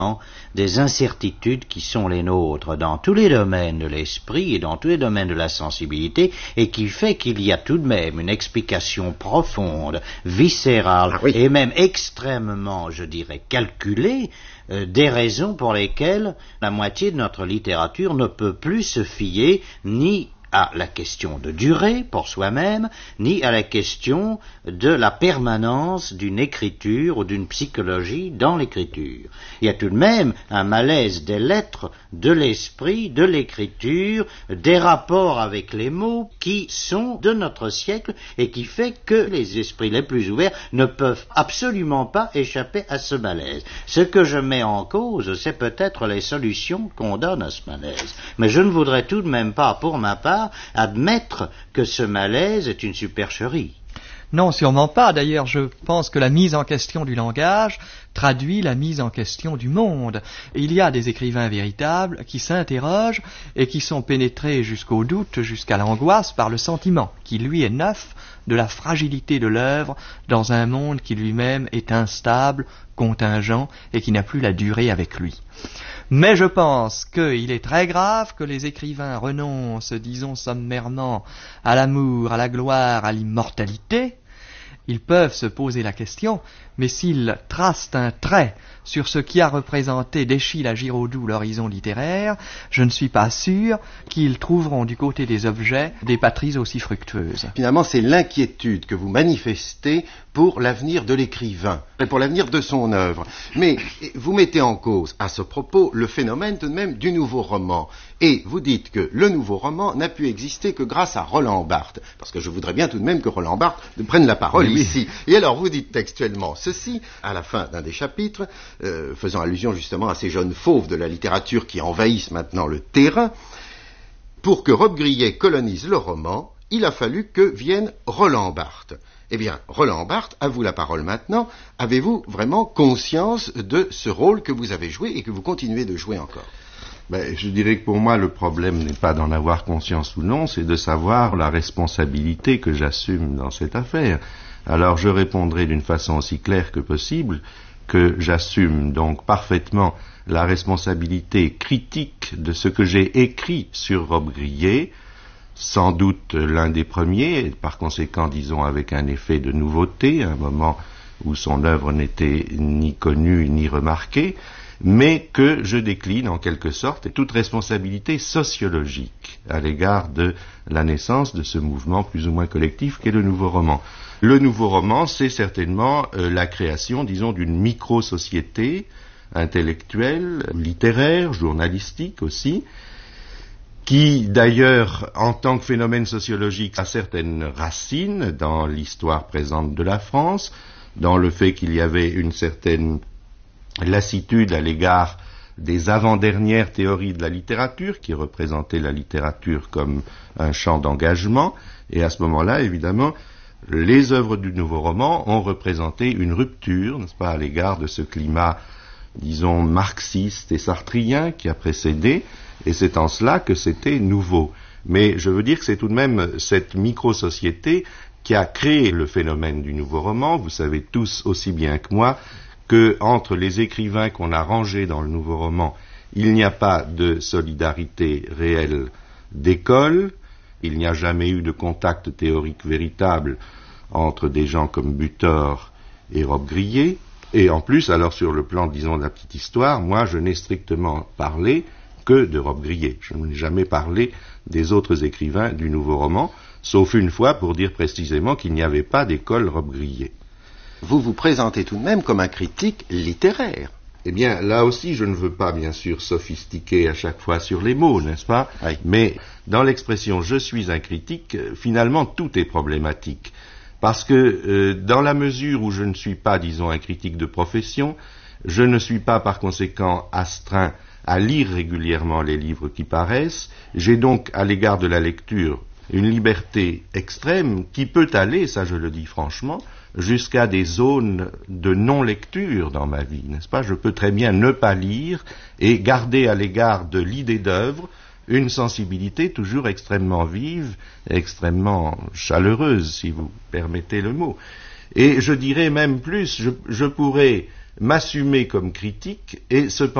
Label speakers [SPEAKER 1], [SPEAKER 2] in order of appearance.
[SPEAKER 1] des incertitudes qui sont les nôtres dans tous les domaines de l'esprit et dans tous les domaines de la sensibilité, et qui fait qu'il y a tout de même une explication profonde, viscérale, et même extrêmement, je dirais, calculée, des raisons pour lesquelles la moitié de notre littérature ne peut plus se fier ni à la question de durée pour soi-même, ni à la question de la permanence d'une écriture ou d'une psychologie dans l'écriture. Il y a tout de même un malaise des lettres, de l'esprit, de l'écriture, des rapports avec les mots qui sont de notre siècle et qui fait que les esprits les plus ouverts ne peuvent absolument pas échapper à ce malaise. Ce que je mets en cause, c'est peut-être les solutions qu'on donne à ce malaise. Mais je ne voudrais tout de même pas, pour ma part, admettre que ce malaise est une supercherie.
[SPEAKER 2] Non, sûrement pas. D'ailleurs, je pense que la mise en question du langage traduit la mise en question du monde. Il y a des écrivains véritables qui s'interrogent et qui sont pénétrés jusqu'au doute, jusqu'à l'angoisse par le sentiment, qui lui est neuf, de la fragilité de l'œuvre dans un monde qui lui-même est instable, contingent et qui n'a plus la durée avec lui. Mais je pense qu'il est très grave que les écrivains renoncent, disons sommairement, à l'amour, à la gloire, à l'immortalité. Ils peuvent se poser la question, mais s'ils tracent un trait sur ce qui a représenté d'Eschyle à Giraudoux l'horizon littéraire, je ne suis pas sûr qu'ils trouveront du côté des objets des patries aussi fructueuses.
[SPEAKER 3] Finalement, c'est l'inquiétude que vous manifestez pour l'avenir de l'écrivain, et pour l'avenir de son œuvre. Mais vous mettez en cause, à ce propos, le phénomène tout de même du nouveau roman. Et vous dites que le nouveau roman n'a pu exister que grâce à Roland Barthes. Parce que je voudrais bien tout de même que Roland Barthes prenne la parole ici. Et alors, vous dites textuellement ceci, à la fin d'un des chapitres, faisant allusion justement à ces jeunes fauves de la littérature qui envahissent maintenant le terrain. Pour que Rob Grillet colonise le roman, il a fallu que vienne Roland Barthes. Eh bien, Roland Barthes, à vous la parole maintenant. Avez-vous vraiment conscience de ce rôle que vous avez joué et que vous continuez de jouer encore ?
[SPEAKER 4] Je dirais que pour moi, le problème n'est pas d'en avoir conscience ou non, c'est de savoir la responsabilité que j'assume dans cette affaire. Alors, je répondrai d'une façon aussi claire que possible que j'assume donc parfaitement la responsabilité critique de ce que j'ai écrit sur Rob Grillet, sans doute l'un des premiers, et par conséquent, disons, avec un effet de nouveauté, un moment où son œuvre n'était ni connue ni remarquée, mais que je décline en quelque sorte toute responsabilité sociologique à l'égard de la naissance de ce mouvement plus ou moins collectif qu'est le nouveau roman. Le nouveau roman, c'est certainement la création, disons, d'une micro-société intellectuelle, littéraire, journalistique aussi, qui d'ailleurs, en tant que phénomène sociologique, a certaines racines dans l'histoire présente de la France, dans le fait qu'il y avait une certaine lassitude à l'égard des avant-dernières théories de la littérature, qui représentaient la littérature comme un champ d'engagement, et à ce moment-là, évidemment, les œuvres du nouveau roman ont représenté une rupture, n'est-ce pas, à l'égard de ce climat, disons, marxiste et sartrien qui a précédé, et c'est en cela que c'était nouveau. Mais je veux dire que c'est tout de même cette micro-société qui a créé le phénomène du nouveau roman. Vous savez tous aussi bien que moi que entre les écrivains qu'on a rangés dans le nouveau roman, il n'y a pas de solidarité réelle d'école, il n'y a jamais eu de contact théorique véritable entre des gens comme Butor et Rob Grillet, et en plus, alors sur le plan, disons, de la petite histoire, moi je n'ai strictement parlé que de Rob Grillet. Je n'ai jamais parlé des autres écrivains du nouveau roman, sauf une fois pour dire précisément qu'il n'y avait pas d'école Rob Grillet.
[SPEAKER 3] Vous vous présentez tout de même comme un critique littéraire.
[SPEAKER 4] Eh bien, là aussi, je ne veux pas, bien sûr, sophistiquer à chaque fois sur les mots, n'est-ce pas ?
[SPEAKER 3] Oui.
[SPEAKER 4] Mais dans l'expression « je suis un critique », finalement, tout est problématique. Parce que dans la mesure où je ne suis pas, disons, un critique de profession, je ne suis pas, par conséquent, astreint à lire régulièrement les livres qui paraissent. J'ai donc, à l'égard de la lecture, une liberté extrême qui peut aller, ça je le dis franchement, jusqu'à des zones de non-lecture dans ma vie, n'est-ce pas ? Je peux très bien ne pas lire et garder à l'égard de l'idée d'œuvre une sensibilité toujours extrêmement vive, extrêmement chaleureuse, si vous permettez le mot. Et je dirais même plus, je pourrais m'assumer comme critique et cependant